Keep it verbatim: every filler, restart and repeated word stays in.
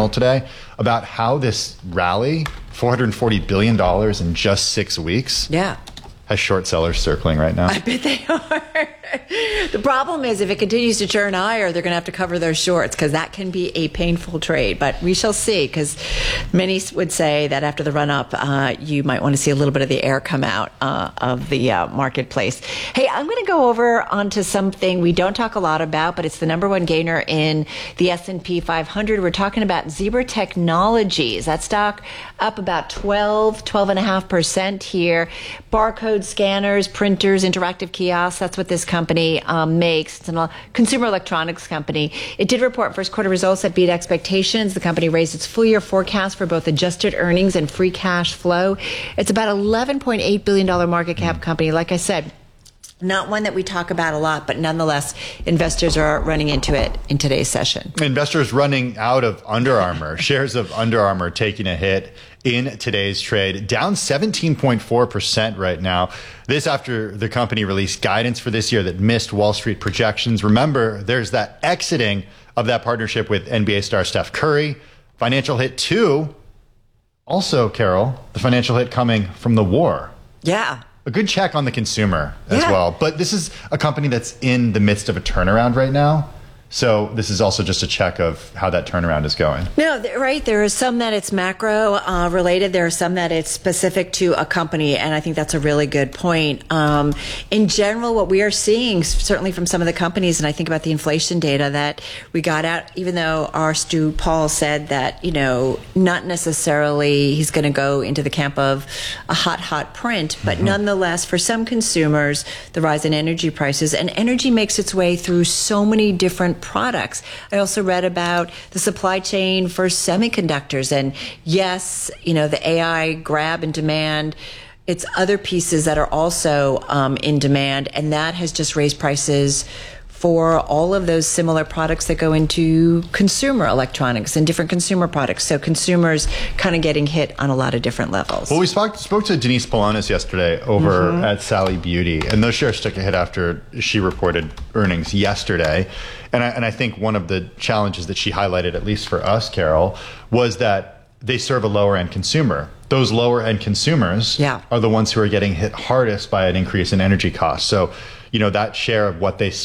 Journal today about how this rally, four hundred forty billion dollars in just six weeks, yeah, has short sellers circling right now. I bet they are. The problem is if it continues to churn higher, they're going to have to cover those shorts because that can be a painful trade. But we shall see, because many would say that after the run-up, uh, you might want to see a little bit of the air come out uh, of the uh, marketplace. Hey, I'm going to go over onto something we don't talk a lot about, but it's the number one gainer in the S and P five hundred. We're talking about Zebra Technologies. That stock up about twelve, twelve point five percent here. Barcode scanners, printers, interactive kiosks, that's what this company um, makes. It's a consumer electronics company. It did report first quarter results that beat expectations. The company raised its full year forecast for both adjusted earnings and free cash flow. It's about eleven point eight billion dollars market cap company. Like I said, not one that we talk about a lot, but nonetheless, investors are running into it in today's session. Investors running out of Under Armour. Shares of Under Armour taking a hit in today's trade, down seventeen point four percent right now. This after the company released guidance for this year that missed Wall Street projections. Remember, there's that exiting of that partnership with N B A star Steph Curry. Financial hit two. Also, Carol, the financial hit coming from the war. Yeah. A good check on the consumer as yeah. well. But this is a company that's in the midst of a turnaround right now. So this is also just a check of how that turnaround is going. No, right. There is some that it's macro uh, related. There are some that it's specific to a company. And I think that's a really good point. Um, in general, what we are seeing, certainly from some of the companies, and I think about the inflation data that we got out, even though our Stu Paul said that, you know, not necessarily he's going to go into the camp of a hot, hot print, but mm-hmm. nonetheless, for some consumers, the rise in energy prices, and energy makes its way through so many different products. I also read about the supply chain for semiconductors, and yes, you know, the A I grab and demand, it's other pieces that are also um, in demand, and that has just raised prices for all of those similar products that go into consumer electronics and different consumer products. So consumers kind of getting hit on a lot of different levels. Well, we spoke, spoke to Denise Polonis yesterday over mm-hmm. at Sally Beauty, and those shares took a hit after she reported earnings yesterday. And I, and I think one of the challenges that she highlighted, at least for us, Carol, was that they serve a lower end consumer. Those lower end consumers yeah. are the ones who are getting hit hardest by an increase in energy costs. So, you know, that share of what they